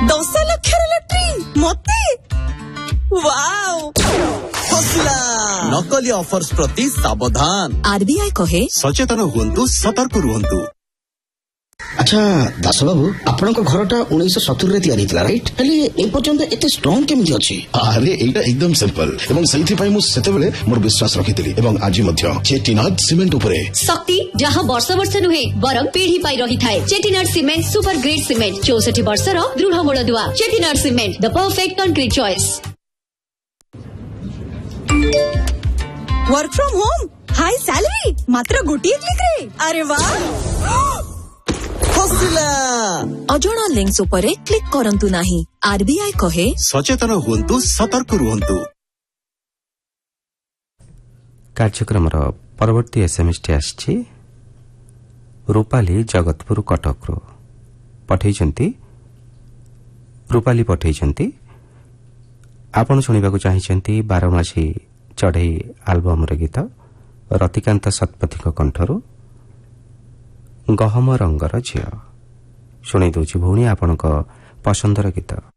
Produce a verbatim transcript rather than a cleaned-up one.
दस लाख लॉटरी मते वाओ फसला नकली ऑफर्स प्रति सावधान। आरबीआई कहे सचेतन हुंतु सतर्क रुहंतु। अच्छा दास बाबू आपण घरटा उन्नीस सत्तर रे तैयारी थिला राइट हेले ए पर्यंत एते स्ट्रांग केमि अछि? अरे एटा एकदम सिंपल एवं सही पई मु सेते बेले मोर विश्वास रखितली एवं आज मध्य चेटिनाड सीमेंट उपरे शक्ति जहां वर्ष वर्ष नुहे बरम पीढ़ी पाई रही थाए। Chettinad cement super grade cement चौसठ वर्ष रो दृढ़ मूलदुआ। Chettinad cement the perfect concrete choice. Work from home high salary मात्र गोटिए क्लिक रे। अरे वाह अजणा लिंक्स उपरे क्लिक करंतु नाही। आरबीआई कहे सचेतन हुंतु सतर्क रुहंतु। कार्यक्रम परवर्ती एसएमएस टी आछि रूपाली जगतपुर कटक रो पठैछंती। रूपाली पठैछंती आपण सुनिबाकू चाहिछंती बारमासी चढ़ई आल्बम रे गीत रतिकांत शतपथी कंठरू गहम रंगर झियो। शुणी दौची भौणी आपण पसंदर गीत।